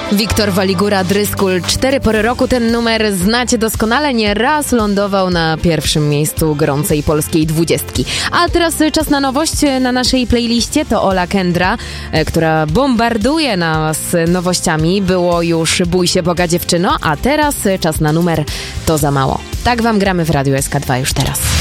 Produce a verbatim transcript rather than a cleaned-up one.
Wiktor Waligura, Dryskul. Cztery pory roku, ten numer znacie doskonale, nie raz lądował na pierwszym miejscu gorącej polskiej dwudziestki. A teraz czas na nowość na naszej playliście, to Ola Kendra, która bombarduje nas nowościami. Było już Bój się Boga dziewczyno, a teraz czas na numer To za mało. Tak wam gramy w Radiu S K dwa już teraz.